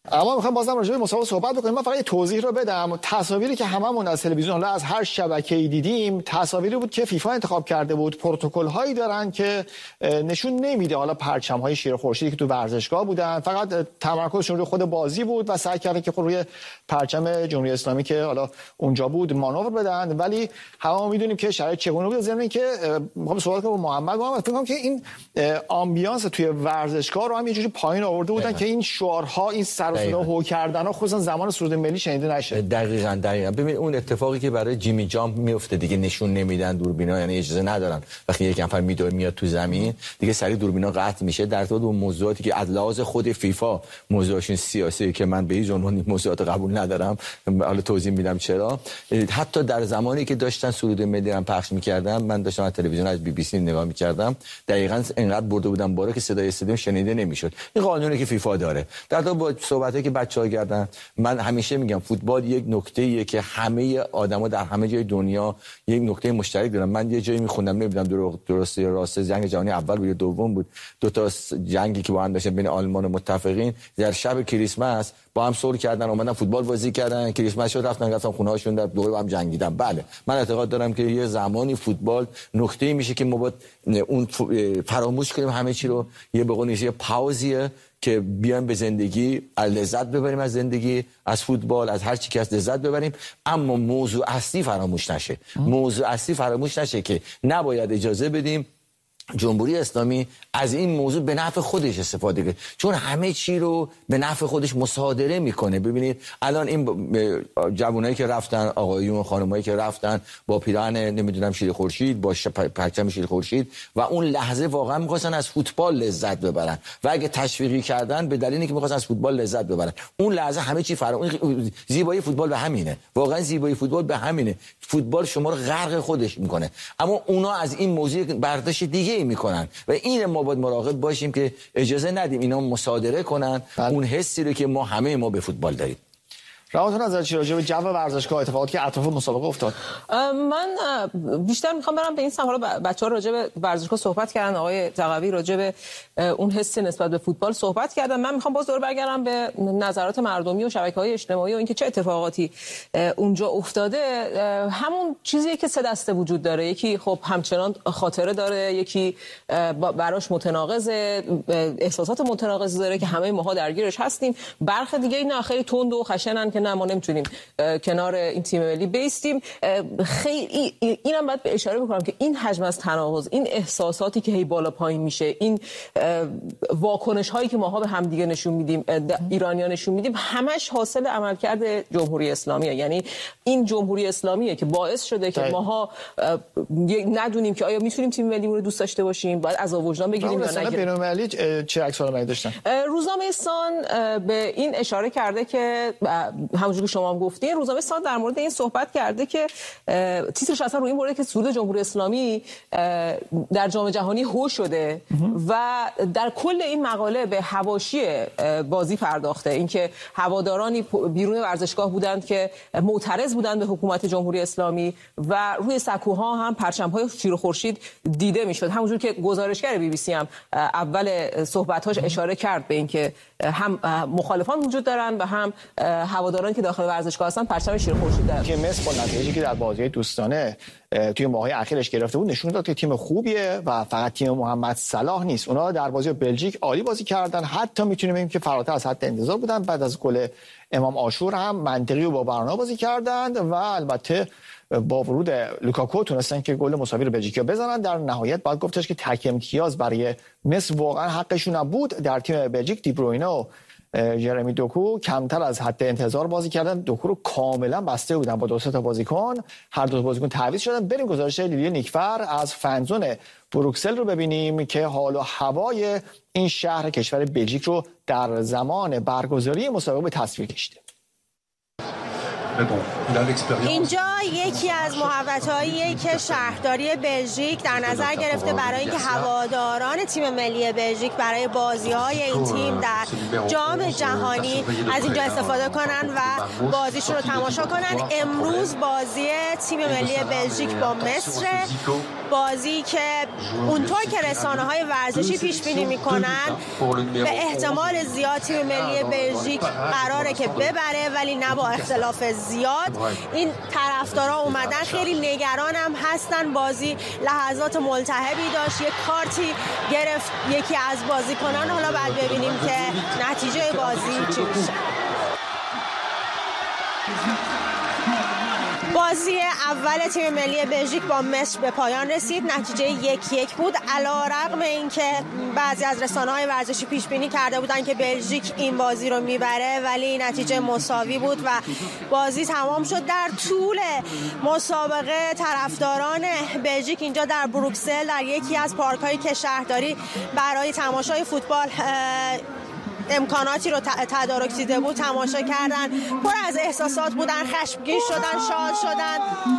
اما میخوام بازم راجع به مسابقه صحبت بکنیم. من فقط یه توضیح رو بدم. تصاویری که هممون از تلویزیون حالا از هر شبکه‌ای دیدیم، تصاویری بود که فیفا انتخاب کرده بود. پروتکل هایی دارن که نشون نمیده حالا پرچم های شیر خورشیدی که تو ورزشگاه بودن، فقط تمرکزشون روی خود بازی بود و سعی کردن که خود روی پرچم جمهوری اسلامی که حالا اونجا بود مانور بدن. ولی همه میدونیم که شرایط چگونه بود. ضمن اینکه میخوام سوال کنم محمد، فکر کنم که این آمبیانس توی ورزشگاه رو هم یه جوری پایین آورده بودن که این شعارها، این سر و صدا هو کردن ها خصوصا زمان سرود ملی شنیده نشه. دقیقاً. ببین اون اتفاقی که برای جیمی جامپ میفته دیگه، نشون نمیدن دوربینا، یعنی اجازه ندارن وقتی یک نفر میاد تو زمین دیگه سریع دوربینا قطع میشه. در ارتباط با موضوعاتی که از لحاظ خود فیفا موضوعشون سیاسی که من به هیچ عنوان این موضوعات قبول ندارم، حالا توضیح میدم چرا. حتی در زمانی که داشتن سرود ملی رو پخش میکردن، من داشتم از تلویزیون از BBC نگاه میکردم، دقیقاً اینقدر برده بودن بالا که صدای استادیوم شنیده نمیشد. این قانونی که فیفا داره. در با صحبتایی که بچه‌ها کردن، من همیشه میگم فوتبال یک نکته‌ایه که همه آدما در همه جای دنیا یک نکته مشترک دارن. من یه جایی میخوندم، نمیدونم درسته یا راسته، جنگ جهانی اول بود یا دوم بود، دو تا جنگی که با هم داشتن بین آلمان و متفقین، در شب کریسمس با هم صلح کردن، اومدن فوتبال بازی کردن، کریسمس شد رفتن خونه‌هاشون، در دوره با هم جنگیدن. بله، من اعتقاد دارم که یه زمانی فوتبال نکته‌ای میشه که ما باید اون فراموش کنیم همه چی رو، یه به قول پاوزیه که بیایم به زندگی لذت ببریم، از زندگی، از فوتبال، از هر چی که از لذت ببریم، اما موضوع اصلی فراموش نشه. موضوع اصلی فراموش نشه که نباید اجازه بدیم جمهوری اسلامی از این موضوع به نفع خودش استفاده کنه، چون همه چی رو به نفع خودش مصادره میکنه. ببینید الان این جوانایی که رفتن، آقایون خانمایی که رفتن با پیراهن نمیدونم شیر خورشید، با پرچم شیر خورشید، و اون لحظه واقعا میخواستن از فوتبال لذت ببرن و اگه تشویقی کردن به دلیلی که میخواستن از فوتبال لذت ببرن، اون لحظه همه چی زیبایی فوتبال به همینه. واقعا زیبایی فوتبال به همینه. فوتبال شما رو غرق خودش میکنه، اما اونا از این موضوع برداشت دیگه میکنن و این ما باید مراقب باشیم که اجازه ندیم اینا مصادره کنن اون حسی رو که ما به فوتبال داریم. راهتون از چی راجع به جو ورزشگاه، اتفاقاتی که اطراف مسابقه افتاد؟ من بیشتر میخوام برم به این سمت. حالا بچه‌ها راجع به ورزشگاه صحبت کردن، آقای تقوی راجع به اون حس نسبت به فوتبال صحبت کردن. من میخوام باز دوباره برگردم به نظرات مردمی و شبکه‌های اجتماعی و اینکه چه اتفاقاتی اونجا افتاده. همون چیزیه که سه دسته وجود داره، یکی خب همچنان خاطره داره، یکی براش متناقضه، احساسات متناقض داره که همه ماها درگیرش هستیم، برخی دیگه اینا خیلی تند و خشنن که نه ما نمیتونیم کنار این تیم ملی بیستیم. خیلی اینم باید به اشاره بکنم که این حجم از تناقض، این احساساتی که هی بالا پایین میشه، این واکنش هایی که ماها به هم دیگه نشون میدیم، ایرانیان نشون میدیم، همش حاصل عملکرد جمهوری اسلامیه. یعنی این جمهوری اسلامیه که باعث شده که ماها ندونیم که آیا میتونیم تیم ملیمون رو دوست داشته باشیم، باید عذاب وجدان بگیریم یا نه. بین‌المللی چه عکس‌العملی داشتن؟ روزنامه سان به این اشاره کرده که همونجوری که شما هم گفتین، روزنامه سان در مورد این صحبت کرده که تیترش اصلا روی این مورد که سرود جمهوری اسلامی در جام جهانی هو شده و در کل این مقاله به حواشی بازی پرداخته، اینکه هوادارانی بیرون ورزشگاه بودند که معترض بودند به حکومت جمهوری اسلامی و روی سکوها هم پرچم‌های شیر و خورشید دیده میشد. همونجور که گزارشگر BBC هم اول صحبت‌هاش اشاره کرد به اینکه هم مخالفان وجود دارن و هم هواداران که داخل ورزشگاه هستن پرچم شیر خورشید دارن. که مصر با نتایجی که در بازی دوستانه توی ماه‌های اخیرش گرفته بود نشون داد که تیم خوبیه و فقط تیم محمد صلاح نیست. اونا در بازی بلژیک عالی بازی کردن، حتی میتونیم بگیم که فراتر از حد انتظار بودن. بعد از گل امام عاشور هم منطقی و با برنامه بازی کردند و البته با ورود لوکاکو تونستن که گل مساوی رو بلژیکیا بزنن. در نهایت باید گفتش که تک امتیاز برای مصر واقعا حقشون نبود. در تیم بلژیک دیبروینه و جرمی دوکو کمتر از حد انتظار بازی کردن، دوکو رو کاملا بسته بودن با دو تا بازیکن، هر دو بازیکن تعویض شدن. بریم گزارش لیلی نیکفر از فنزون بروکسل رو ببینیم که حال و هوای این شهر کشور بلژیک رو در زمان برگزاری مسابقه به تصویر کشیده. اینجا یکی از محوطه‌هاییه که شهرداری بلژیک در نظر گرفته برای اینکه هواداران تیم ملی بلژیک برای بازی‌های این تیم در جام جهانی از اینجا استفاده کنن و بازیشون رو تماشا کنن. امروز بازی تیم ملی بلژیک با مصر، بازی که اونطور که رسانه‌های ورزشی پیش بینی می‌کنن به احتمال زیاد تیم ملی بلژیک قراره که ببره، ولی نه با اختلاف زیاد. این طرفدارا اومدن، خیلی نگران هم هستن. بازی لحظات ملتهبی داشت، یک کارتی گرفت یکی از بازیکنان. حالا بعد ببینیم که نتیجه بازی چی میشه. بازی اول تیم ملی بلژیک با مصر به پایان رسید. نتیجه 1-1 بود. علیرغم اینکه بعضی از رسانه‌های ورزشی پیش بینی کرده بودن که بلژیک این بازی رو میبره، ولی نتیجه مساوی بود و بازی تمام شد. در طول مسابقه طرفداران بلژیک اینجا در بروکسل در یکی از پارک‌های که شهرداری برای تماشای فوتبال امکاناتی رو تدارک دیده بود تماشا کردن. پر از احساسات بودن، خشمگین شدن، شاد شدن،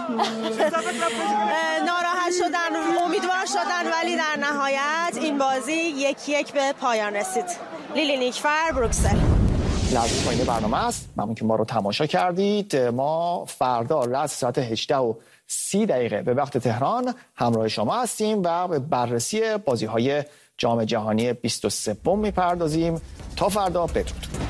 ناراحت شدن، امیدوار شدن، ولی در نهایت این بازی 1-1 به پایان رسید. لیلی نیکفر، بروکسل. لحظه پایین برنامه است. ممنون که ما رو تماشا کردید. ما فردا راست ساعت 18:30 به وقت تهران همراه شما هستیم و به بررسی بازی‌های جام جهانی 23 میپردازیم. تا فردا، بدرود.